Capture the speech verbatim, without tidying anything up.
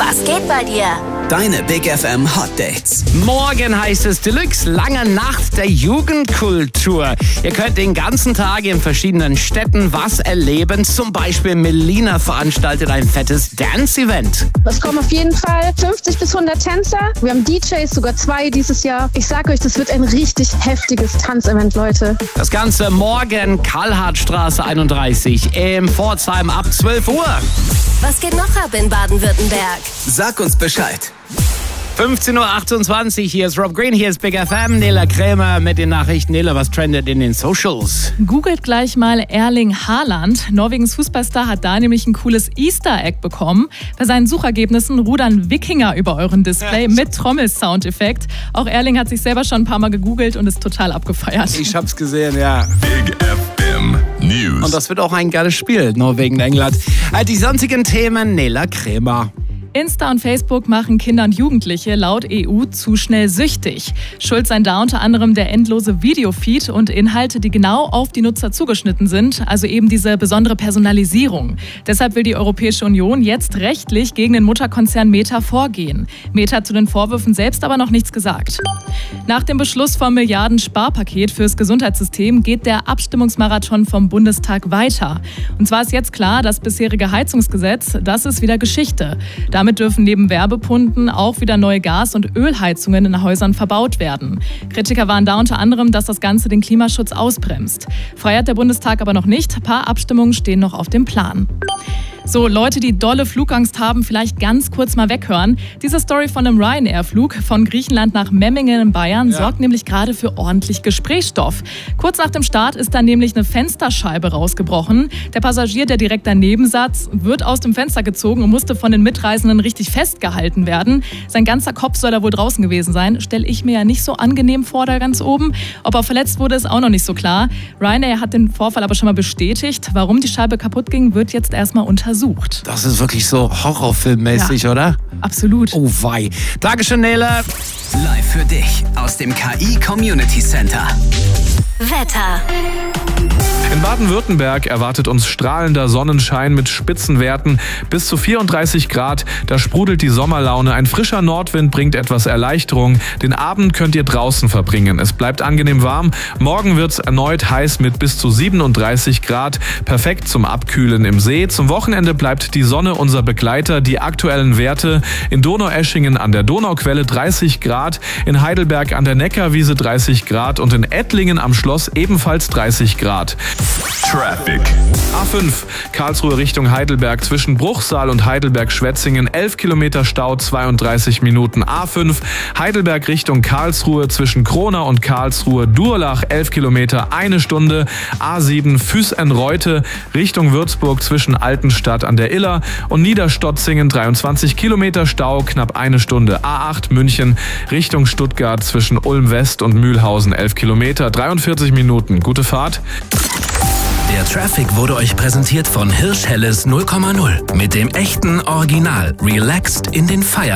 Was geht bei dir? Deine Big F M Hot Dates. Morgen heißt es Deluxe, lange Nacht der Jugendkultur. Ihr könnt den ganzen Tag in verschiedenen Städten was erleben. Zum Beispiel Melina veranstaltet ein fettes Dance-Event. Es kommen auf jeden Fall fünfzig bis hundert Tänzer. Wir haben D Js, sogar zwei dieses Jahr. Ich sag euch, das wird ein richtig heftiges Tanzevent, Leute. Das Ganze morgen Karl-Hart-Straße einunddreißig in Pforzheim ab zwölf Uhr. Was geht noch ab in Baden-Württemberg? Sag uns Bescheid. fünfzehn Uhr achtundzwanzig, hier ist Rob Green, hier ist Big F M. Nela Krämer mit den Nachrichten. Nela, was trendet in den Socials? Googelt gleich mal Erling Haaland. Norwegens Fußballstar hat da nämlich ein cooles Easter Egg bekommen. Bei seinen Suchergebnissen rudern Wikinger über euren Display ja. mit Trommel-Soundeffekt. Auch Erling hat sich selber schon ein paar Mal gegoogelt und ist total abgefeiert. Ich hab's gesehen, ja. Big F M News. Und das wird auch ein geiles Spiel, Norwegen, England. Die sonstigen Themen, Nela Krämer. Insta und Facebook machen Kinder und Jugendliche laut E U zu schnell süchtig. Schuld seien da unter anderem der endlose Videofeed und Inhalte, die genau auf die Nutzer zugeschnitten sind, also eben diese besondere Personalisierung. Deshalb will die Europäische Union jetzt rechtlich gegen den Mutterkonzern Meta vorgehen. Meta hat zu den Vorwürfen selbst aber noch nichts gesagt. Nach dem Beschluss vom Milliarden-Sparpaket fürs Gesundheitssystem geht der Abstimmungsmarathon vom Bundestag weiter. Und zwar ist jetzt klar, das bisherige Heizungsgesetz, das ist wieder Geschichte. Damit dürfen neben Wärmepumpen auch wieder neue Gas- und Ölheizungen in Häusern verbaut werden. Kritiker waren da unter anderem, dass das Ganze den Klimaschutz ausbremst. Frei hat der Bundestag aber noch nicht. Ein paar Abstimmungen stehen noch auf dem Plan. So, Leute, die dolle Flugangst haben, vielleicht ganz kurz mal weghören. Diese Story von einem Ryanair-Flug von Griechenland nach Memmingen in Bayern ja. sorgt nämlich gerade für ordentlich Gesprächsstoff. Kurz nach dem Start ist dann nämlich eine Fensterscheibe rausgebrochen. Der Passagier, der direkt daneben saß, wird aus dem Fenster gezogen und musste von den Mitreisenden richtig festgehalten werden. Sein ganzer Kopf soll da wohl draußen gewesen sein. Stelle ich mir ja nicht so angenehm vor, da ganz oben. Ob er verletzt wurde, ist auch noch nicht so klar. Ryanair hat den Vorfall aber schon mal bestätigt. Warum die Scheibe kaputt ging, wird jetzt erstmal untersucht. Das ist wirklich so horrorfilmmäßig, ja, oder? Absolut. Oh wei. Dankeschön, Nela. Live für dich aus dem K I Community Center. Wetter. In Baden-Württemberg erwartet uns strahlender Sonnenschein mit Spitzenwerten bis zu vierunddreißig Grad. Da sprudelt die Sommerlaune. Ein frischer Nordwind bringt etwas Erleichterung. Den Abend könnt ihr draußen verbringen. Es bleibt angenehm warm. Morgen wird es erneut heiß mit bis zu siebenunddreißig Grad. Perfekt zum Abkühlen im See. Zum Wochenende bleibt die Sonne unser Begleiter. Die aktuellen Werte: in Donaueschingen an der Donauquelle dreißig Grad, in Heidelberg an der Neckarwiese dreißig Grad und in Ettlingen am Schloss ebenfalls dreißig Grad. Traffic. A fünf, Karlsruhe Richtung Heidelberg zwischen Bruchsal und Heidelberg-Schwetzingen, elf Kilometer Stau, zweiunddreißig Minuten. A fünf, Heidelberg Richtung Karlsruhe zwischen Kronau und Karlsruhe, Durlach, elf Kilometer, eine Stunde. A sieben, Füß-en-Reutte Richtung Würzburg zwischen Altenstadt an der Iller und Niederstotzingen, dreiundzwanzig Kilometer Stau, knapp eine Stunde. A acht, München Richtung Stuttgart zwischen Ulm West und Mühlhausen, elf Kilometer, dreiundvierzig Minuten. Gute Fahrt. Der Traffic wurde euch präsentiert von Hirsch Helles null Komma null. Mit dem echten Original Relaxed in den Feierabend.